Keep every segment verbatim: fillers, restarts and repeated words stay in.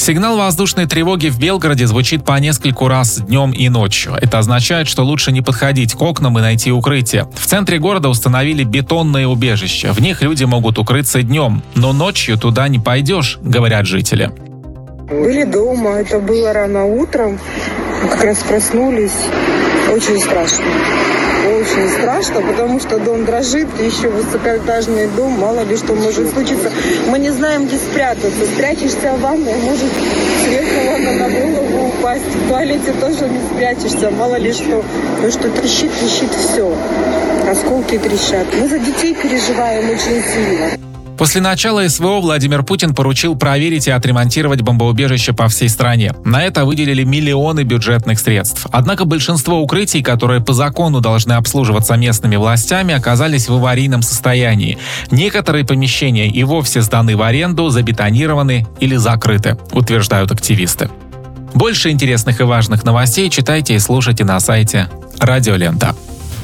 Сигнал воздушной тревоги в Белгороде звучит по нескольку раз днем и ночью. Это означает, что лучше не подходить к окнам и найти укрытие. В центре города установили бетонные убежища. В них люди могут укрыться днем, но ночью туда не пойдешь, говорят жители. Были дома, это было рано утром, как раз проснулись. Очень страшно. Очень страшно, потому что дом дрожит, еще высокоэтажный дом, мало ли что может случиться. Мы не знаем, где спрятаться. Спрячешься в ванной, может сверху ванна на голову упасть. В туалете тоже не спрячешься, мало ли что. Потому что трещит, трещит все. Осколки трещат. Мы за детей переживаем очень сильно. После начала СВО Владимир Путин поручил проверить и отремонтировать бомбоубежища по всей стране. На это выделили миллионы бюджетных средств. Однако большинство укрытий, которые по закону должны обслуживаться местными властями, оказались в аварийном состоянии. Некоторые помещения и вовсе сданы в аренду, забетонированы или закрыты, утверждают активисты. Больше интересных и важных новостей читайте и слушайте на сайте Радио Лента.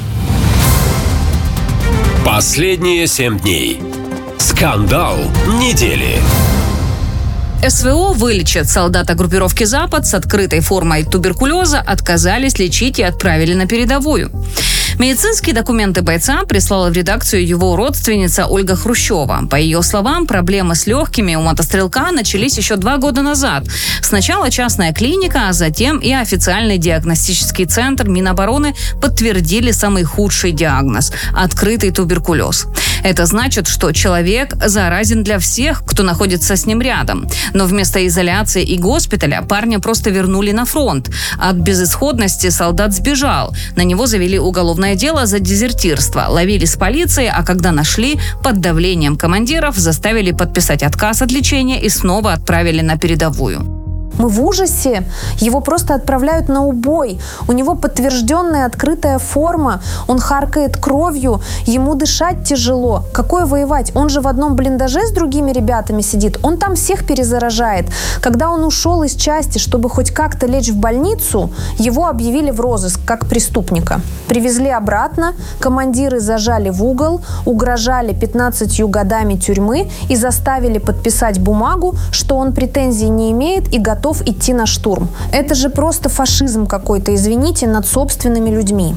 Последние семь дней. Скандал недели. СВО вылечат. Солдата группировки «Запад» с открытой формой туберкулеза отказались лечить и отправили на передовую. Медицинские документы бойца прислала в редакцию его родственница Ольга Хрущева. По ее словам, проблемы с легкими у мотострелка начались еще два года назад. Сначала частная клиника, а затем и официальный диагностический центр Минобороны подтвердили самый худший диагноз – открытый туберкулез. Это значит, что человек заразен для всех, кто находится с ним рядом. Но вместо изоляции и госпиталя парня просто вернули на фронт. От безысходности солдат сбежал. На него завели уголовное дело за дезертирство. Ловили с полицией, а когда нашли, под давлением командиров заставили подписать отказ от лечения и снова отправили на передовую. Мы в ужасе. Его просто отправляют на убой. У него подтвержденная открытая форма. Он харкает кровью. Ему дышать тяжело. Какое воевать? Он же в одном блиндаже с другими ребятами сидит. Он там всех перезаражает. Когда он ушел из части, чтобы хоть как-то лечь в больницу, его объявили в розыск как преступника. Привезли обратно. Командиры зажали в угол, угрожали пятнадцатью годами тюрьмы и заставили подписать бумагу, что он претензий не имеет и готов идти на штурм. Это же просто фашизм какой-то, извините, над собственными людьми.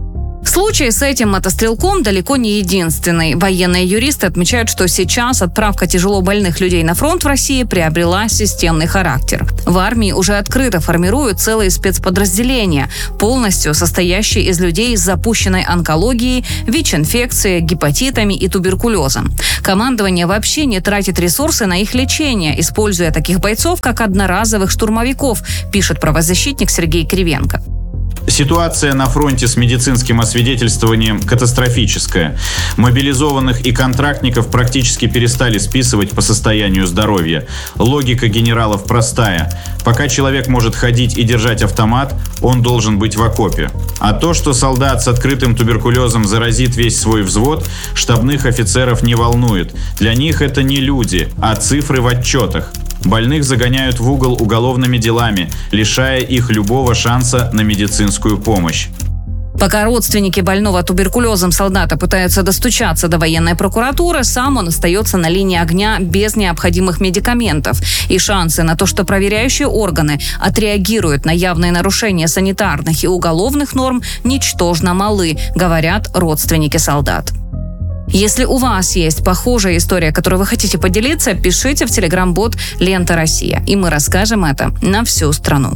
Случай с этим мотострелком далеко не единственный. Военные юристы отмечают, что сейчас отправка тяжело больных людей на фронт в России приобрела системный характер. В армии уже открыто формируют целые спецподразделения, полностью состоящие из людей с запущенной онкологией, ВИЧ-инфекцией, гепатитами и туберкулезом. Командование вообще не тратит ресурсы на их лечение, используя таких бойцов как одноразовых штурмовиков, пишет правозащитник Сергей Кривенко. Ситуация на фронте с медицинским освидетельствованием катастрофическая. Мобилизованных и контрактников практически перестали списывать по состоянию здоровья. Логика генералов простая. Пока человек может ходить и держать автомат, он должен быть в окопе. А то, что солдат с открытым туберкулезом заразит весь свой взвод, штабных офицеров не волнует. Для них это не люди, а цифры в отчетах. Больных загоняют в угол уголовными делами, лишая их любого шанса на медицинскую помощь. Пока родственники больного туберкулезом солдата пытаются достучаться до военной прокуратуры, сам он остается на линии огня без необходимых медикаментов. И шансы на то, что проверяющие органы отреагируют на явные нарушения санитарных и уголовных норм, ничтожно малы, говорят родственники солдат. Если у вас есть похожая история, которой вы хотите поделиться, пишите в телеграм-бот «Лента Россия», и мы расскажем это на всю страну.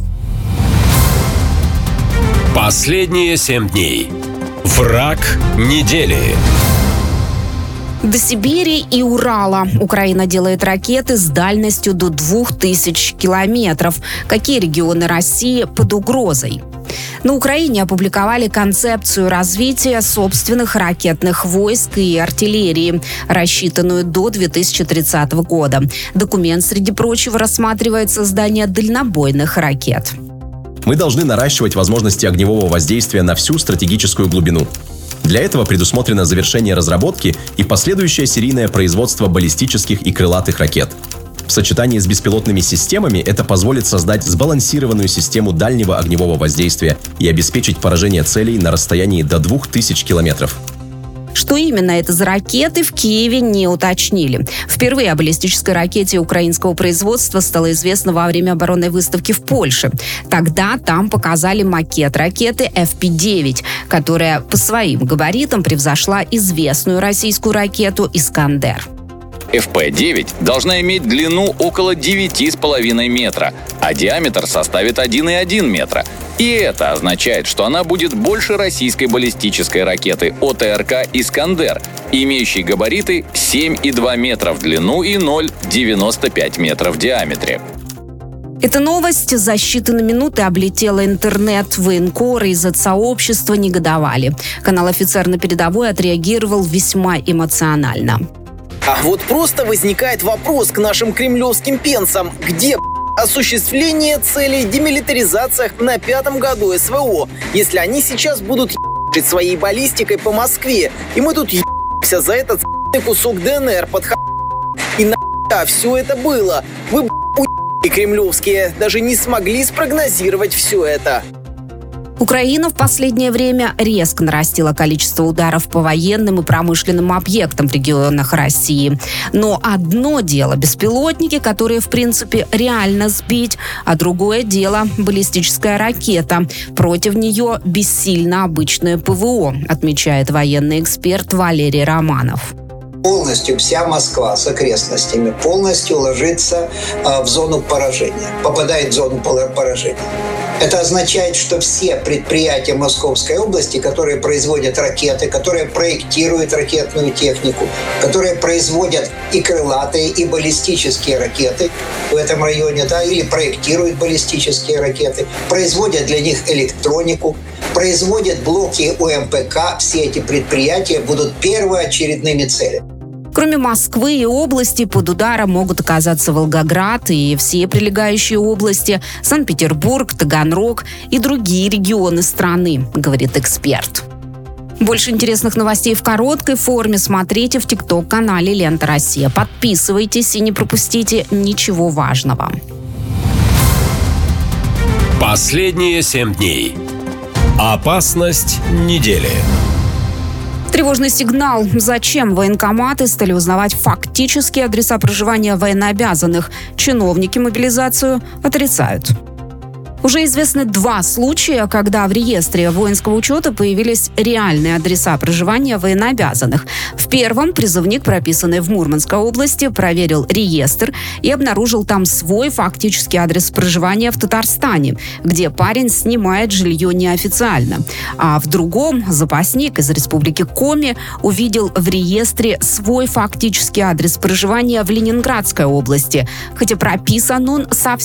Последние семь дней. Враг недели. До Сибири и Урала Украина делает ракеты с дальностью до двух тысяч километров. Какие регионы России под угрозой? На Украине опубликовали концепцию развития собственных ракетных войск и артиллерии, рассчитанную до две тысячи тридцатого года. Документ, среди прочего, рассматривает создание дальнобойных ракет. Мы должны наращивать возможности огневого воздействия на всю стратегическую глубину. Для этого предусмотрено завершение разработки и последующее серийное производство баллистических и крылатых ракет. В сочетании с беспилотными системами это позволит создать сбалансированную систему дальнего огневого воздействия и обеспечить поражение целей на расстоянии до двух тысяч километров. Что именно это за ракеты, в Киеве не уточнили. Впервые о баллистической ракете украинского производства стало известно во время оборонной выставки в Польше. Тогда там показали макет ракеты эф пи девять, которая по своим габаритам превзошла известную российскую ракету «Искандер». эф пи девять должна иметь длину около девять с половиной метра, а диаметр составит один и один метра. И это означает, что она будет больше российской баллистической ракеты о тэ эр ка «Искандер», имеющей габариты семь и два метра в длину и ноль целых девяносто пять метров в диаметре. Эта новость за считанные минуты облетела интернет. Военкоры из сообщества негодовали. Канал «Офицер на передовой» отреагировал весьма эмоционально. А вот просто возникает вопрос к нашим кремлевским пенсам. Где осуществление целей демилитаризации на пятом году эс вэ о, если они сейчас будут ебать своей баллистикой по Москве, и мы тут ебаемся за этот кусок дэ эн эр под х**. И на все это было. Вы и кремлевские даже не смогли спрогнозировать все это. Украина в последнее время резко нарастила количество ударов по военным и промышленным объектам в регионах России. Но одно дело беспилотники, которые, в принципе, реально сбить, а другое дело баллистическая ракета. Против нее бессильно обычное пэ вэ о, отмечает военный эксперт Валерий Романов. Полностью вся Москва с окрестностями полностью ложится э, в зону поражения, попадает в зону поражения. Это означает, что все предприятия Московской области, которые производят ракеты, которые проектируют ракетную технику, которые производят и крылатые, и баллистические ракеты в этом районе, да, или проектируют баллистические ракеты, производят для них электронику, производят блоки о эм пэ ка, все эти предприятия будут первоочередными целями. Кроме Москвы и области, под ударом могут оказаться Волгоград и все прилегающие области, Санкт-Петербург, Таганрог и другие регионы страны, говорит эксперт. Больше интересных новостей в короткой форме смотрите в тикток-канале «Лента Россия». Подписывайтесь и не пропустите ничего важного. Последние семь дней. Опасность недели. Тревожный сигнал. Зачем военкоматы стали узнавать фактические адреса проживания военнообязанных? Чиновники мобилизацию отрицают. Уже известны два случая, когда в реестре воинского учета появились реальные адреса проживания военнообязанных. В первом призывник, прописанный в Мурманской области, проверил реестр и обнаружил там свой фактический адрес проживания в Татарстане, где парень снимает жилье неофициально. А в другом запасник из республики Коми увидел в реестре свой фактический адрес проживания в Ленинградской области, хотя прописан он совсем